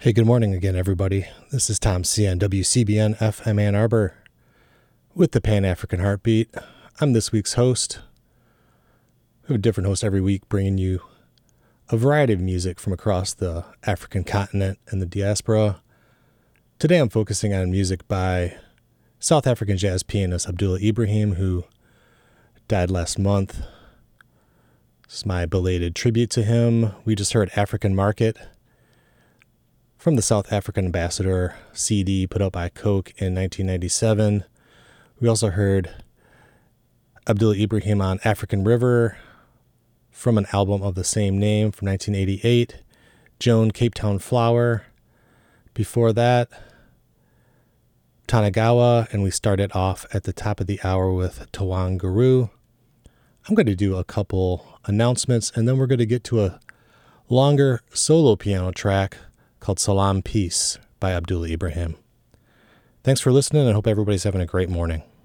Hey, good morning again, everybody. This is Tom C. on WCBN FM Ann Arbor with the Pan-African Heartbeat. I'm this week's host. We have a different host every week bringing you a variety of music from across the African continent and the diaspora. Today I'm focusing on music by South African jazz pianist Abdullah Ibrahim, who died last month. This is my belated tribute to him. We just heard African Market from the South African Ambassador CD put out by Coke in 1997. We also heard Abdullah Ibrahim on African River from an album of the same name from 1988. Joan Cape Town Flower. Before that, Tanagawa, and we started off at the top of the hour with Tawan Guru. I'm going to do a couple announcements, and then we're going to get to a longer solo piano track called Salam Peace by Abdullah Ibrahim. Thanks for listening, and I hope everybody's having a great morning.